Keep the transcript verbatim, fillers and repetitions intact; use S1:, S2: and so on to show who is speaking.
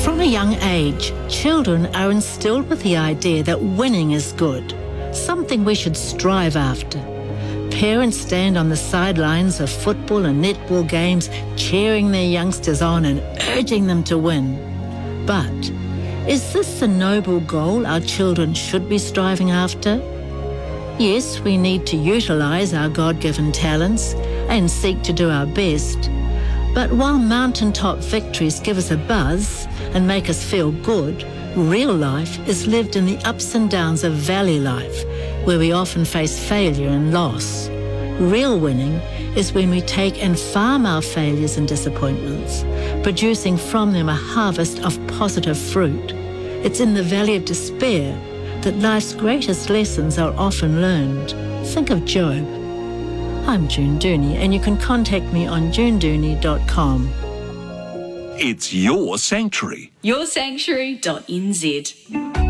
S1: From a young age, children are instilled with the idea that winning is good, something we should strive after. Parents stand on the sidelines of football and netball games, cheering their youngsters on and urging them to win. But is this the noble goal our children should be striving after? Yes, we need to utilise our God-given talents and seek to do our best. But while mountaintop victories give us a buzz and make us feel good, real life is lived in the ups and downs of valley life, where we often face failure and loss. Real winning is when we take and farm our failures and disappointments, producing from them a harvest of positive fruit. It's in the valley of despair that life's greatest lessons are often learned. Think of Job. I'm June Dooney, and you can contact me on june dooney dot com.
S2: It's your sanctuary.
S3: your sanctuary dot n z